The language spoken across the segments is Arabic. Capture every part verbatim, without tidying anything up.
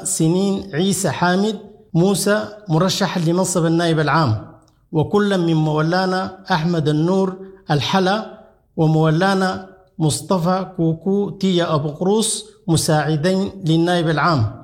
سنين عيسى حامد موسى مرشح لمنصب النائب العام، وكل من مولانا أحمد النور الحلا ومولانا مصطفى كوكو تيا أبو قروس مساعدين للنائب العام.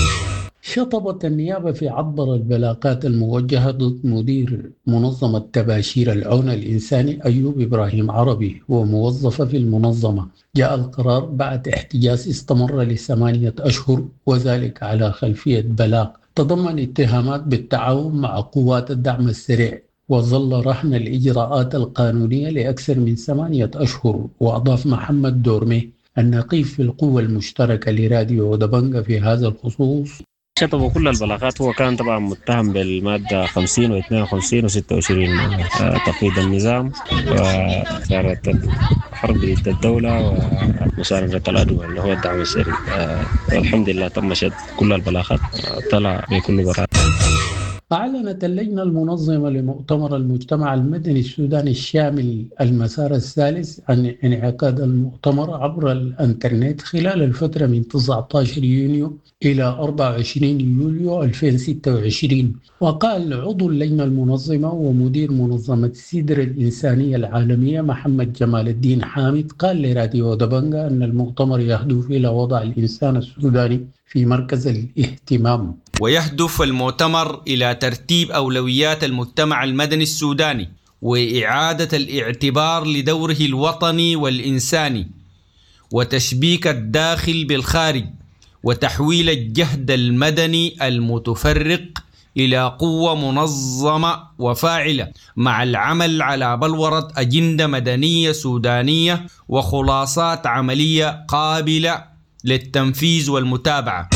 شطبت النيابة في عبر البلاغات الموجهة ضد مدير منظمة تباشير العون الإنساني أيوب إبراهيم عربي وموظفة في المنظمة. جاء القرار بعد احتجاز استمر لثمانية أشهر، وذلك على خلفية بلاغ تضمن اتهامات بالتعاون مع قوات الدعم السريع، وظل رهن الإجراءات القانونية لأكثر من ثمانية أشهر. وأضاف محمد دورمي النقيب في القوة المشتركة لراديو دبنجة في هذا الخصوص: شطبوا كل البلاغات. هو كان طبعا متهم بالمادة خمسين واثنين وخمسين وستة وعشرين تقييد النظام وإثارة الحرب ضد الدولة ومساندة العدو اللي هو الدعم السريع. والحمد لله تم شد كل البلاغات، طلع بكل براءة. أعلنت اللجنة المنظمة لمؤتمر المجتمع المدني السوداني الشامل المسار الثالث عن انعقاد المؤتمر عبر الانترنت خلال الفترة من تسعة عشر يونيو إلى أربعة وعشرين يوليو ألفين وستة وعشرين. وقال عضو اللجنة المنظمة ومدير منظمة السدر الإنسانية العالمية محمد جمال الدين حامد قال لراديو دبنجة أن المؤتمر يهدف إلى وضع الإنسان السوداني في مركز الاهتمام. ويهدف المؤتمر إلى ترتيب أولويات المجتمع المدني السوداني وإعادة الاعتبار لدوره الوطني والإنساني، وتشبيك الداخل بالخارج، وتحويل الجهد المدني المتفرق إلى قوة منظمة وفاعلة، مع العمل على بلورة أجندة مدنية سودانية وخلاصات عملية قابلة للتنفيذ والمتابعة.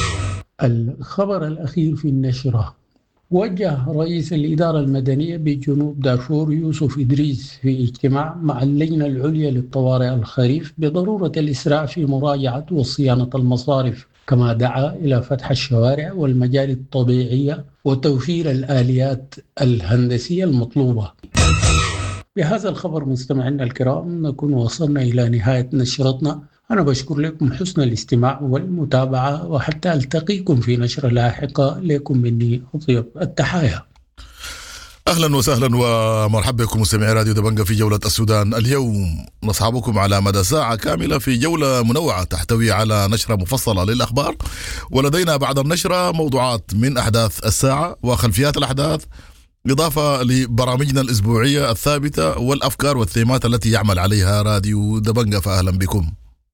الخبر الأخير في النشرة: وجه رئيس الإدارة المدنية بجنوب دارفور يوسف إدريس في اجتماع مع اللجنة العليا للطوارئ الخريف بضرورة الإسراع في مراجعة وصيانة المصارف، كما دعا إلى فتح الشوارع والمجاري الطبيعية وتوفير الآليات الهندسية المطلوبة. بهذا الخبر مستمعينا الكرام نكون وصلنا إلى نهاية نشرتنا. أنا بشكر لكم حسن الاستماع والمتابعة، وحتى ألتقيكم في نشرة لاحقة. لكم مني أطيب التحايا. أهلا وسهلا ومرحبا بكم مستمعي راديو دبنجة في جولة السودان اليوم. نصحبكم على مدى ساعة كاملة في جولة منوعة تحتوي على نشرة مفصلة للأخبار، ولدينا بعد النشرة موضوعات من أحداث الساعة وخلفيات الأحداث، إضافة لبرامجنا الأسبوعية الثابتة والأفكار والثيمات التي يعمل عليها راديو دبنجة. فأهلا بكم.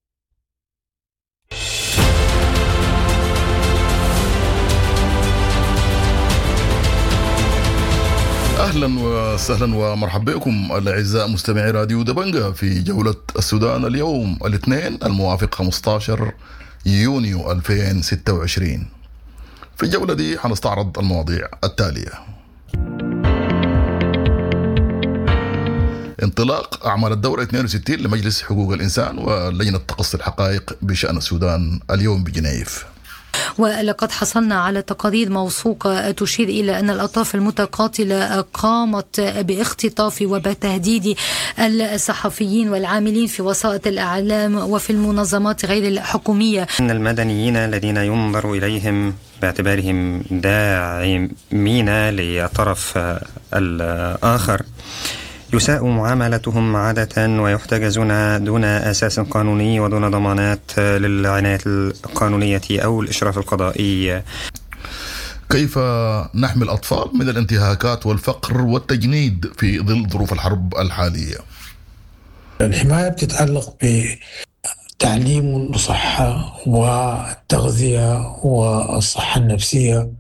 أهلا وسهلا ومرحبا بكم الأعزاء مستمعي راديو دبنجة في جولة السودان اليوم الاثنين الموافق خمسة عشر يونيو ألفين وستة وعشرين. في الجولة دي حنستعرض المواضيع التالية: انطلاق أعمال الدورة اثنين وستين لمجلس حقوق الإنسان ولجنة تقصي الحقائق بشأن السودان اليوم بجنيف. ولقد حصلنا على تقارير موثوقة تشير إلى أن الأطراف المتقاتلة قامت باختطاف وبتهديد الصحفيين والعاملين في وسائط الإعلام وفي المنظمات غير الحكومية. إن المدنيين الذين ينظر إليهم باعتبارهم داعمين للطرف الآخر يساء معاملتهم عادة ويحتجزون دون أساس قانوني ودون ضمانات للعناية القانونية أو الإشراف القضائي. كيف نحمي الأطفال من الانتهاكات والفقر والتجنيد في ظل ظروف الحرب الحالية؟ الحماية بتتعلق بتعليم الصحة والتغذية والصحة النفسية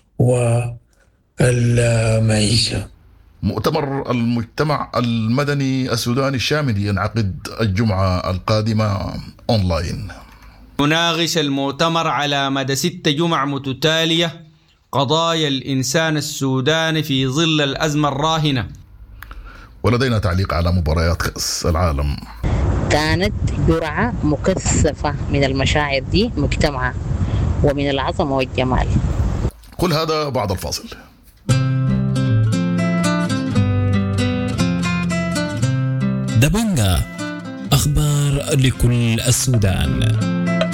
والمعيشة. مؤتمر المجتمع المدني السوداني الشامل ينعقد الجمعة القادمة أونلاين. يناقش المؤتمر على مدى ست جمع متتالية قضايا الإنسان السوداني في ظل الأزمة الراهنة. ولدينا تعليق على مباريات كأس العالم. كانت جرعة مكثفة من المشاعر دي مجتمعة ومن العظمة والجمال. كل هذا بعد الفاصل. دبنجة، أخبار لكل السودان.